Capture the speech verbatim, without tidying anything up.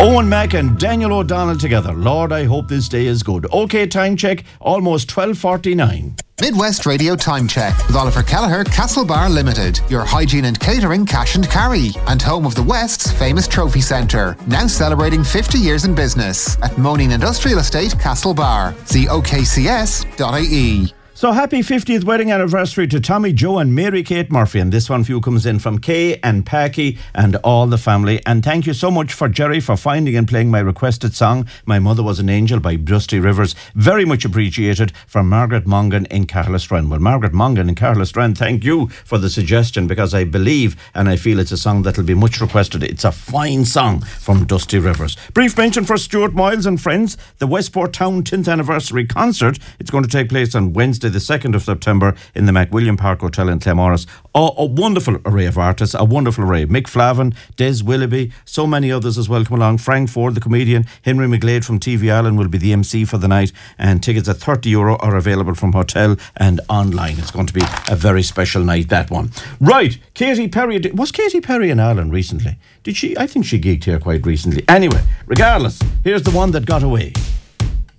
Owen Mack and Daniel O'Donnell together. Lord, I hope this day is good. OK, time check, almost twelve forty-nine. Midwest Radio Time Check with Oliver Kelleher, Castlebar Limited, your hygiene and catering cash and carry, and home of the West's famous trophy centre, now celebrating fifty years in business at Moaning Industrial Estate, Castlebar. See O K C S dot I E. So happy fiftieth wedding anniversary to Tommy Joe and Mary Kate Murphy. And this one for you comes in from Kay and Packy and all the family. And thank you so much for Jerry for finding and playing my requested song, My Mother Was an Angel by Dusty Rivers. Very much appreciated, from Margaret Mongan in Carlisstrand. Well, Margaret Mongan in Carlisstrand, thank you for the suggestion, because I believe and I feel it's a song that'll be much requested. It's a fine song from Dusty Rivers. Brief mention for Stuart Miles and friends, the Westport Town tenth anniversary concert. It's going to take place on Wednesday the second of September in the McWilliam Park Hotel in Claremorris. Oh, a wonderful array of artists, a wonderful array. Mick Flavin, Des Willoughby, so many others as well come along. Frank Ford, the comedian, Henry McGlade from T V Ireland will be the M C for the night, and tickets at thirty euro are available from hotel and online. It's going to be a very special night, that one. Right, Katy Perry. Was Katy Perry in Ireland recently? Did she? I think she gigged here quite recently. Anyway, regardless, here's the one that got away.